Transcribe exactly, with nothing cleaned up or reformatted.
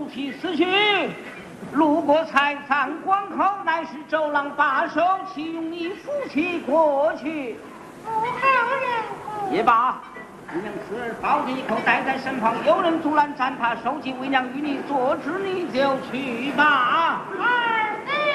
替死去。路过财仓关口，乃是周郎把守，岂用你夫妻过去？ 不好人也罢，你娘此儿抱着一口带在身旁，有人阻拦，暂怕收起为娘与你做主，你就去吧。 哎